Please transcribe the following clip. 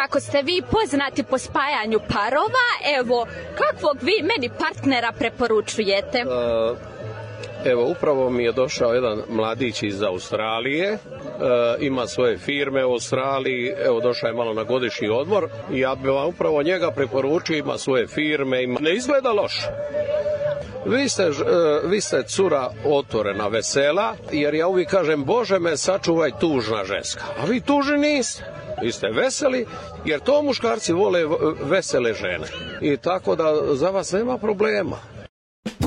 kako ste vi poznati po spajanju parova, evo, kakvog vi meni partnera preporučujete? Evo, upravo mi je došao jedan mladić iz Australije, ima svoje firme u Australiji, evo došao je malo na godišnji odmor i ja bih vam upravo njega preporučio, ima svoje firme, ne izgleda loše. Vi ste cura otvorena, vesela, jer ja uvijek kažem, Bože me sačuvaj tužna ženska, a vi tužni niste. Vi ste veseli, jer to muškarci vole vesele žene. I tako da za vas nema problema.